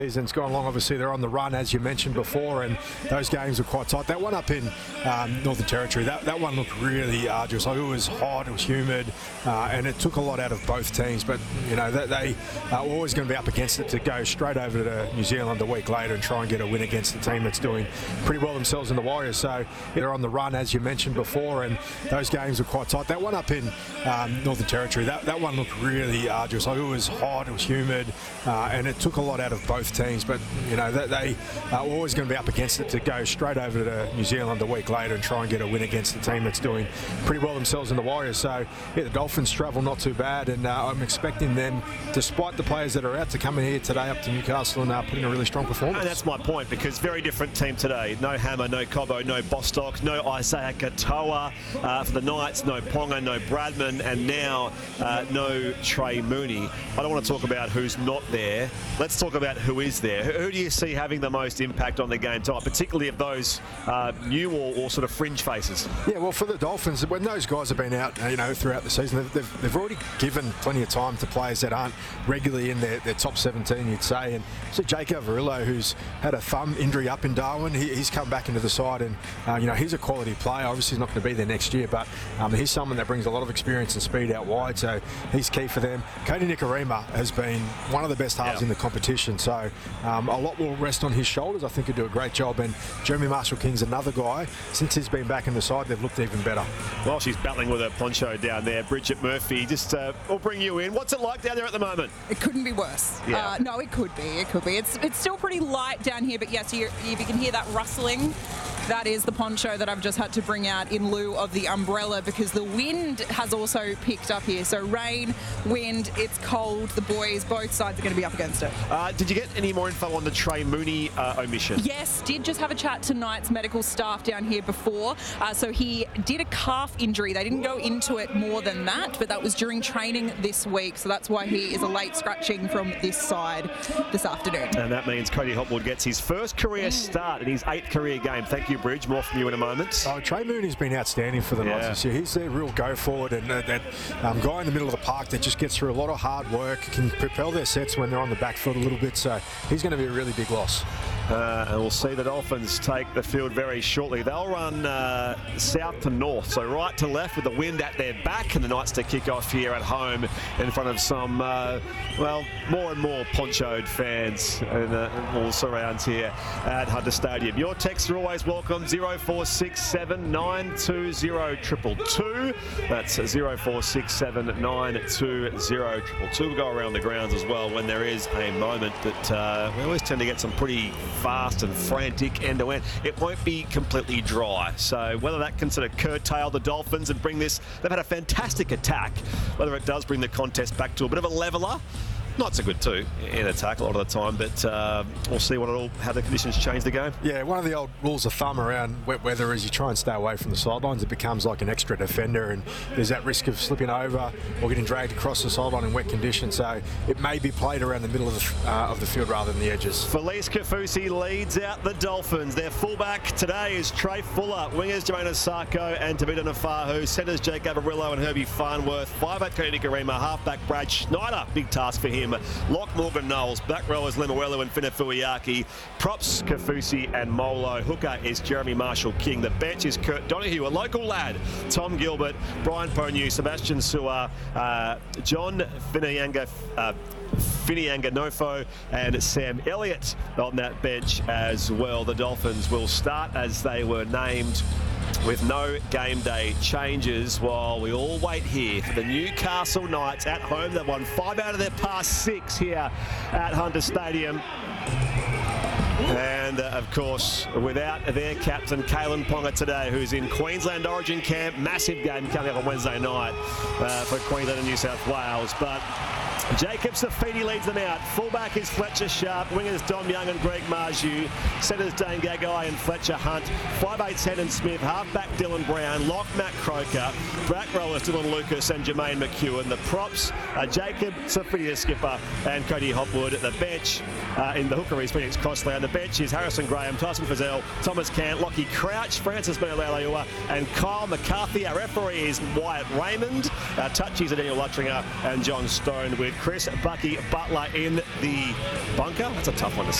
Season's gone along. Obviously, they're on the run, as you mentioned before, and those games were quite tight. That one up in Northern Territory, that one looked really arduous. Like, it was hot, it was humid, and it took a lot out of both teams. But you know, they were always going to be up against it to go straight over to New Zealand a week later and try and get a win against a team that's doing pretty well themselves in the Warriors. So they're on the run, as you mentioned before, and those games were quite tight. That one up in Northern Territory, that one looked really arduous. Like, it was hot, it was humid, and it took a lot out of both teams. But you know, they were always going to be up against it to go straight over to New Zealand a week later and try and get a win against a team that's doing pretty well themselves in the Warriors. So yeah, the Dolphins travel not too bad, and I'm expecting them, despite the players that are out, to come in here today up to Newcastle and put in a really strong performance. And that's my point, because very different team today. No Hammer, no Cobbo, no Bostock, no Isaiah Katoa for the Knights, no Ponga, no Bradman, and now no Trey Mooney. I don't want to talk about who's not there. Let's talk about who is there. Who do you see having the most impact on the game tonight, particularly of those new or sort of fringe faces? Yeah, well, for the Dolphins, when those guys have been out, you know, throughout the season, they've already given plenty of time to players that aren't regularly in their top 17, you'd say. And so Jake Averillo, who's had a thumb injury up in Darwin, he's come back into the side, and you know, he's a quality player. Obviously, he's not going to be there next year, but he's someone that brings a lot of experience and speed out wide, so he's key for them. Cody Nikorima has been one of the best halves in the competition, so a lot will rest on his shoulders. I think he'll do a great job. And Jeremy Marshall-King's another guy. Since he's been back in the side, they've looked even better. Well, she's battling with her poncho down there. Bridget Murphy, just we'll bring you in. What's it like down there at the moment? It couldn't be worse. Yeah. No, it could be. It could be. It's still pretty light down here, but yes, if you can hear that rustling, that is the poncho that I've just had to bring out in lieu of the umbrella, because the wind has also picked up here. So rain, wind, it's cold. The boys, both sides are going to be up against it. Did you get any more info on the Trey Mooney omission? Yes, did just have a chat to Knights medical staff down here before. So he did a calf injury. They didn't go into it more than that, but that was during training this week. So that's why he is a late scratching from this side this afternoon. And that means Cody Hopwood gets his first career start in his 8th career game. Thank you, Bridge. More from you in a moment. Trey Mooney's been outstanding for the Knights this year. He's their real go-forward, and that guy in the middle of the park that just gets through a lot of hard work, can propel their sets when they're on the back foot a little bit, so he's going to be a really big loss. And we'll see the Dolphins take the field very shortly. They'll run south to north, so right to left with the wind at their back, and the Knights to kick off here at home in front of some, well, more and more ponchoed fans and all surrounds here at Hunter Stadium. Your texts are always welcome, 0467 920 222. That's 0467 920 222. We'll go around the grounds as well when there is a moment, but we always tend to get some pretty fast and frantic end-to-end. It won't be completely dry, so whether that can sort of curtail the Dolphins and bring this, they've had a fantastic attack, whether it does bring the contest back to a bit of a leveler. Not so good too in attack a lot of the time, but we'll see how the conditions change the game. Yeah, one of the old rules of thumb around wet weather is you try and stay away from the sidelines. It becomes like an extra defender, and there's that risk of slipping over or getting dragged across the sideline in wet conditions. So it may be played around the middle of the field rather than the edges. Felice Kafusi leads out the Dolphins. Their fullback today is Trey Fuller, wingers Jermaine Osako and Tavita Nafahu, centres Jake Averillo and Herbie Farnworth, 5'8" Cody Nikorima, halfback Brad Schneider, big task for him. Lock Morgan Knowles, back rowers Lemuelu and Finafuiaki, props Kafusi and Molo, hooker is Jeremy Marshall-King, the bench is Kurt Donahue, a local lad, Tom Gilbert, Brian Ponu, Sebastian Sewer, John Finianga Nofo and Sam Elliott on that bench as well. The Dolphins will start as they were named, with no game day changes, while we all wait here for the Newcastle Knights at home. They've won 5 out of their past 6 here at Hunter Stadium. And, of course, without their captain, Kalen Ponga today, who's in Queensland Origin camp. Massive game coming up on Wednesday night for Queensland and New South Wales. But Jacob Safidi leads them out. Fullback is Fletcher Sharp. Wingers Dom Young and Greg Marju. Centres Dane Gagai and Fletcher Hunt. 5'8" Hendon Smith. Halfback Dylan Brown. Lock Matt Croker. Back rowers Dylan Lucas and Jermaine McEwen. The props are Jacob Safidi, the skipper, and Cody Hopwood. The bench in the hooker is Phoenix Crossley. On the bench is Harrison Graham, Tyson Frizzell, Thomas Cant, Lockie Crouch, Francis Melaleuwa and Kyle McCarthy. Our referee is Wyatt Raymond. Our touchies are Daniel Luttringer and John Stone, with Chris Bucky Butler in the bunker. That's a tough one to